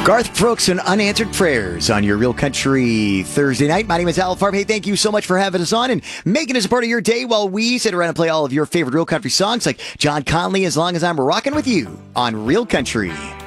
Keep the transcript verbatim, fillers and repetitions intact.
Garth Brooks and Unanswered Prayers on your Real Country Thursday night. My name is Al Farb. Hey, thank you so much for having us on and making us a part of your day while we sit around and play all of your favorite Real Country songs like John Conley, As Long as I'm Rockin' With You on Real Country.